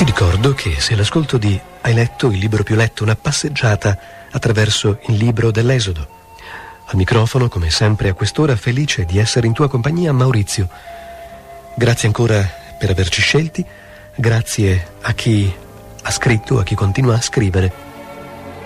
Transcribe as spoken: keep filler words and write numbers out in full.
Ti ricordo che se l'ascolto di Hai letto il libro più letto, una passeggiata attraverso il libro dell'Esodo. Al microfono, come sempre a quest'ora, felice di essere in tua compagnia, Maurizio. Grazie ancora per averci scelti, grazie a chi ha scritto, a chi continua a scrivere.